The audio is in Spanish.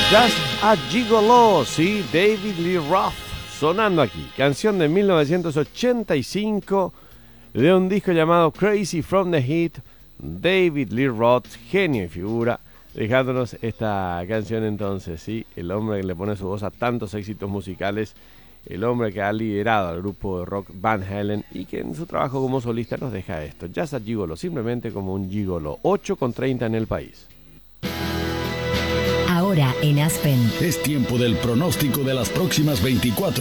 Just a Gigolo, sí, David Lee Roth, sonando aquí. Canción de 1985 de un disco llamado Crazy from the Heat. David Lee Roth, genio y figura, dejándonos esta canción entonces, sí. El hombre que le pone su voz a tantos éxitos musicales. El hombre que ha liderado al grupo de rock Van Halen y que en su trabajo como solista nos deja esto. Just a Gigolo, simplemente como un gigolo. 8:30 en el país. Ahora en Aspen. Es tiempo del pronóstico de las próximas 24